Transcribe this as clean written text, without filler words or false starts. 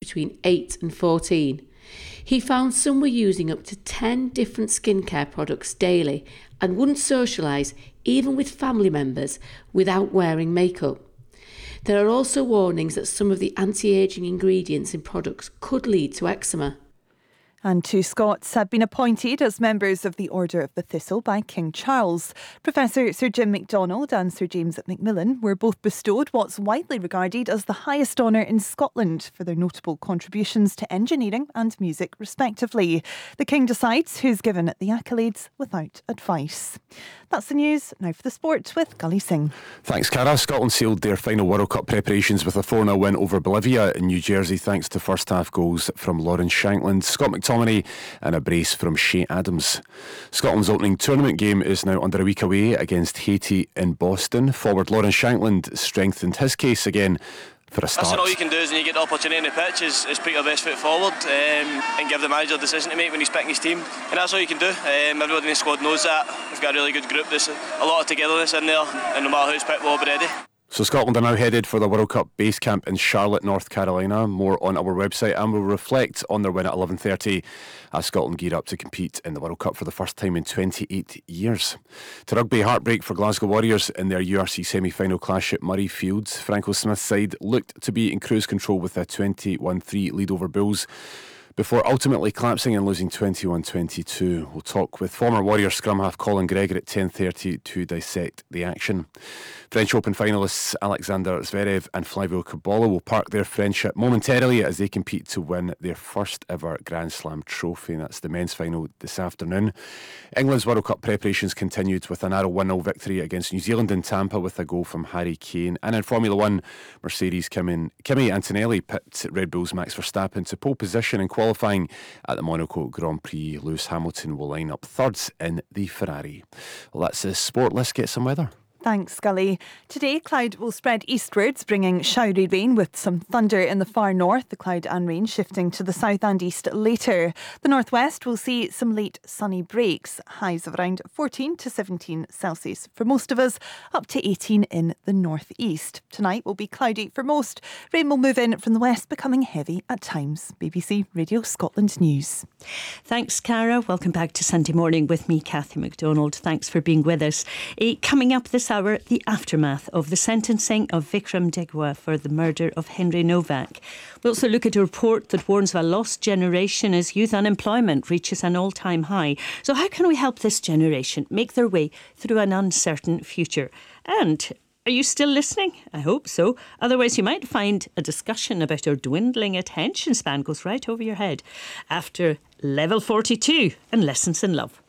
between 8 and 14. He found some were using up to 10 different skincare products daily and wouldn't socialise, even with family members, without wearing makeup. There are also warnings that some of the anti-ageing ingredients in products could lead to eczema. And 2 Scots have been appointed as members of the Order of the Thistle by King Charles. Professor Sir Jim MacDonald and Sir James Macmillan were both bestowed what's widely regarded as the highest honour in Scotland for their notable contributions to engineering and music respectively. The King decides who's given the accolades without advice. That's the news. Now for the sport with Gully Singh. Thanks, Cara. Scotland sealed their final World Cup preparations with a 4-0 win over Bolivia in New Jersey thanks to first half goals from Lauren Shankland, Scott McTominay and a brace from Shea Adams. Scotland's opening tournament game is now under a week away against Haiti in Boston. Forward Lauren Shankland strengthened his case again for a start. Listen, all you can do is when you get the opportunity on the pitch is put your best foot forward and give the manager a decision to make when he's picking his team, and that's all you can do. Everybody in the squad knows that. We've got a really good group. There's a lot of togetherness in there, and no matter who's picked, we'll be ready. So Scotland are now headed for the World Cup base camp in Charlotte, North Carolina. More on our website, and we'll reflect on their win at 11:30 as Scotland gear up to compete in the World Cup for the first time in 28 years. To rugby, heartbreak for Glasgow Warriors in their URC semi-final clash at Murrayfield. Franco Smith's side looked to be in cruise control with a 21-3 lead over Bulls before ultimately collapsing and losing 21-22. We'll talk with former Warriors scrum half Colin Gregor at 10:30 to dissect the action. French Open finalists Alexander Zverev and Flavio Cobollo will park their friendship momentarily as they compete to win their first ever Grand Slam trophy. That's the men's final this afternoon. England's World Cup preparations continued with a narrow 1-0 victory against New Zealand in Tampa with a goal from Harry Kane. And in Formula 1, Mercedes Kimi Antonelli pipped Red Bull's Max Verstappen to pole position in qualifying at the Monaco Grand Prix. Lewis Hamilton will line up thirds in the Ferrari. Well, that's the sport. Let's get some weather. Thanks, Scully. Today, cloud will spread eastwards, bringing showery rain with some thunder in the far north. The cloud and rain shifting to the south and east later. The northwest will see some late sunny breaks. Highs of around 14 to 17 Celsius for most of us, up to 18 in the northeast. Tonight will be cloudy for most. Rain will move in from the west, becoming heavy at times. BBC Radio Scotland News. Thanks, Cara. Welcome back to Sunday Morning with me, Cathy MacDonald. Thanks for being with us. Coming up this hour, the aftermath of the sentencing of Vikram Degwa for the murder of Henry Novak. We'll also look at a report that warns of a lost generation as youth unemployment reaches an all-time high. So how can we help this generation make their way through an uncertain future? And are you still listening? I hope so. Otherwise, you might find a discussion about our dwindling attention span goes right over your head after Level 42 and Lessons in Love.